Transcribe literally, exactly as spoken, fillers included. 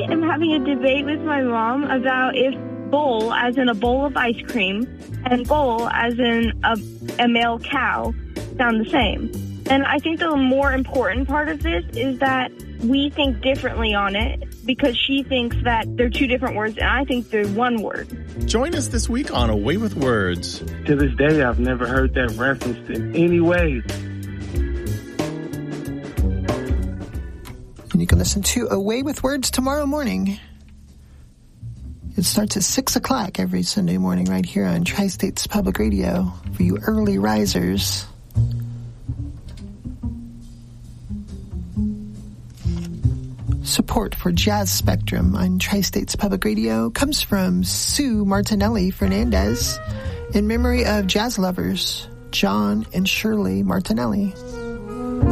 am having a debate with my mom about if bowl, as in a bowl of ice cream, and bowl, as in a, a male cow, sound the same. And I think the more important part of this is that we think differently on it because she thinks that they're two different words and I think they're one word. Join us this week on A Way with Words. To this day, I've never heard that referenced in any way. And you can listen to A Way with Words tomorrow morning. It starts at six o'clock every Sunday morning right here on Tri-States Public Radio for you early risers. Support for Jazz Spectrum on Tri-States Public Radio comes from Sue Martinelli Fernandez in memory of jazz lovers John and Shirley Martinelli.